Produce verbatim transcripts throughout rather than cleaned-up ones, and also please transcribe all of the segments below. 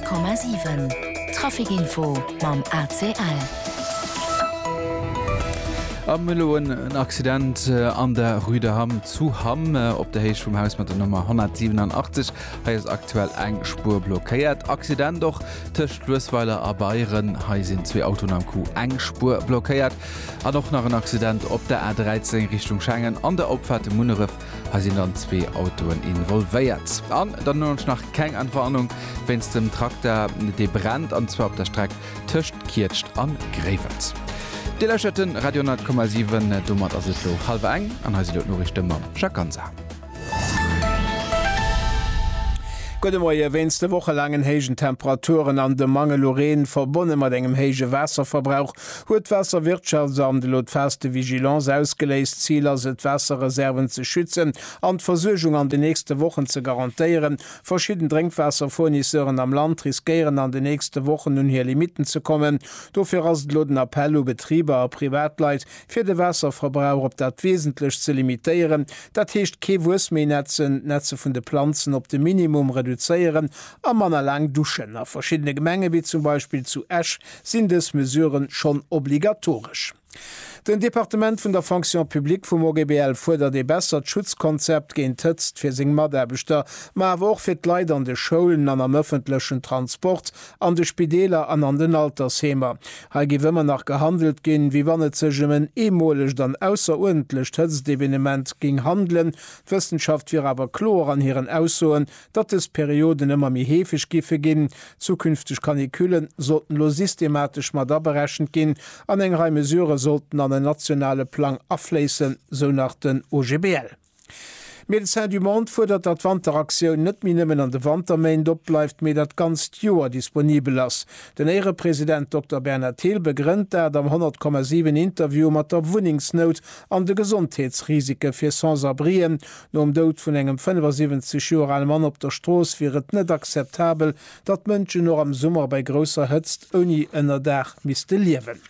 Komma sieben Trafikinfo mam A C L. Am Meloen en Accident äh, an der Rüdeham zu Hamm äh, op der Heich vom Haus mit der Nummer hundertsiebenundachtzig ha is aktuell eng Spur blockéiert. Accident doch tcht Luweiler a Bayieren ha sind zwei autonom Ku eng Spur blockéiert. A doch nach een Accident op der A dreizehn Richtung Schengen an der Opfahrt Munnerif ha sind dann zwei Autoen involvéiert. An dann nur nach keng Anwarnung, wenns dem Traktor de brennt an zwar op der Strecke tcht kircht an Grevert. Die Lächerten Radio null Komma sieben dummert as lo halb eng an ha sie nur Stimme Chakansa. Gute Morgen, wenn's de Woche langen hegen Temperaturen an de Mangel Lorraine verbunden mat engem hege Wasserverbrauch, huet Wasserwirtschaftsamt de lot feste Vigilanz ausgeleist, Ziel as et Wasserreserven zu schützen, an Versøchung an de nächste Wochen zu garantieren. Verschieden Trinkwasserfournisseuren am Land riskieren an de nächste Wochen nun hier Limiten zu kommen. Dofir as loden Appello Betrieber a Privatleit fir de Wasserverbrauch op dat wesentlich zu limitieren. Dat hecht ke Wusmenetzen, Netze vun de Pflanzen op de Minimum reduzieren am man lang duschen. A verschiedene Gemenge wie zum Beispiel zu Esch sind es Mesuren schon obligatorisch. Den Departement vun der Fonction Publik vum O G B L fordert de besser Schutzkonzept gen tëtzt fir seg Maderbeter, ma woch fir Leiit an de Scholen an am öffentlichen Transport, an de Spideler an an den Altershemer. Ha giwëmmer nach gehandelt gin, wie wann et zegemmmen emolech dann ausserordentlich Tëtzdevenement ging handeln. D'Wissenschaft fir awer chlor an hireieren Aussoen, dat es Perioden ëmmer mi hefig gife ginn. Zukünftig Kaniküllen sollten lo systematisch mat da berechen gin, an engrei Mesure sollten an den nationale Plan afleessen, so nach den O G B L. Médecin du Monde fordert dat Wanderaktionun net minimmen an de Wandermain opbleift méi dat ganz Joer disponibel ass. Den Ehre Präsident Doktor Bernhard Thiel begrünnt er am hundert Komma sieben Interview mat der Wohningsnot an de Gesundheitsrisike fir Sans-Abrien. No um Dout vun engem fünfundsiebzig Joer Mann op der Stroos fir et net akzeptabel, dat Mënschen noch am Summer bei grosser Hëtzt oni ënner Dach miste liewen.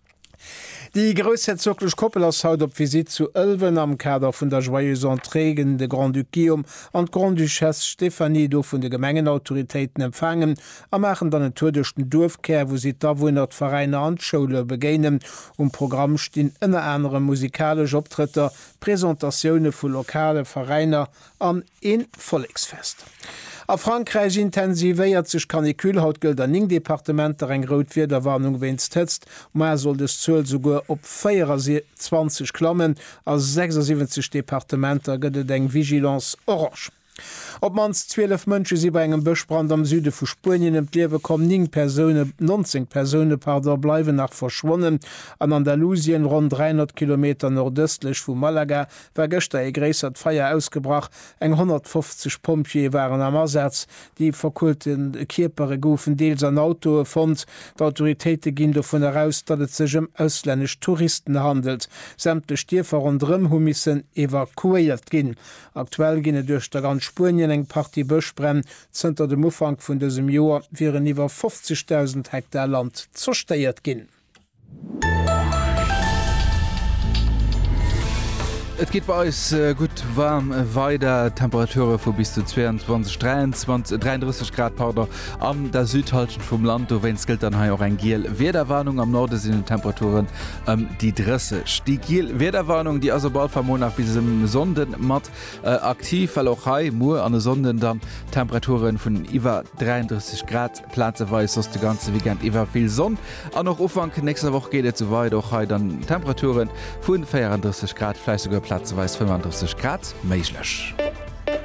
Die Großherzoglich Koppel aus Haut op Visit zu Ölwen am Kader vun der Joyeuse Entrée de Grand Duchium an Grand Duchesse Stephanie do vun de Gemengenautoritäten empfangen, am machen dann en todechten Dorfkehr, wo sie da wo dat Vereine Anschule begenen. Um Programm stehen ënner andere musikalische Optritter, Präsentationune vu lokale Vereiner an een Volksfest. A Frankreich intensivéiert sech Kanikülhaut gilt an ning Departementer eng Rotwiederwarnung wennst hetzt, ma soll des Zöl sogar op vierundzwanzig Klammen als sechsundsiebzig Departementer gëtt eng Vigilance orange. Ob mans zwölf Mënsche sie bei engem Bëchbrand am Süde vu Spien em Liewe kom ning Persone neunzehn Persone Pader bleiwe nach verschwonnen. An Andalusien rund dreihundert Kilometer nordöstlich vu Malaga war gëchter e gräsert Feier ausgebracht. Eng hundertfünfzig Pompier waren am Ersatz, die verkulten Kipere goufen deels an Auto fand. D'Autoritéite ginn davon heraus, dat et sech um auslännesch Touristen handelt. Sämte Stierfer rundrem hu missen evakuiert ginn. Aktuell ginne durch der ganz Spurien eng Party Bëchbrenn zenter dem Ufang vun dësem Joer viren iwwer fünfzigtausend Hektar Land zersteiert ginn. Et geht bei uns äh, gut warm äh, weiter, Temperature von bis zu zweiundzwanzig, dreiundzwanzig, dreiunddreißig Grad Powder am der Südhalschen vom Land, wenn es gilt dann auch ein Giel Wetterwarnung am Norden sind die Temperaturen ähm, die dreißig. Die Giel Wetterwarnung, die also bald vom Monat bis zum Sonden matt äh, aktiv, weil auch high, nur an der Sonden dann Temperaturen von über dreiunddreißig Grad platzeweise aus die ganze Weekend über viel Sonne. Auch noch Anfang nächste Woche geht es so weit, auch high dann Temperaturen von vierunddreißig Grad, vielleicht sogar Platzweis fünfunddreißig Grad méiglech.